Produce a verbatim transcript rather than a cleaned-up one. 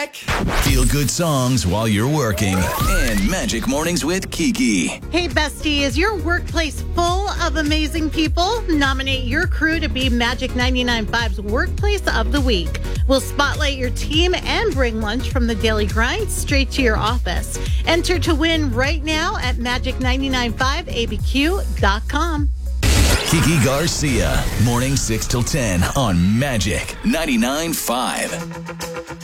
Feel good songs while you're working. And Magic Mornings with Kiki. Hey, bestie, is your workplace full of amazing people? Nominate your crew to be Magic ninety-nine point five's Workplace of the Week. We'll spotlight your team and bring lunch from the Daily Grind straight to your office. Enter to win right now at magic nine nine five A B Q dot com. Kiki Garcia, morning six till ten on Magic ninety-nine point five.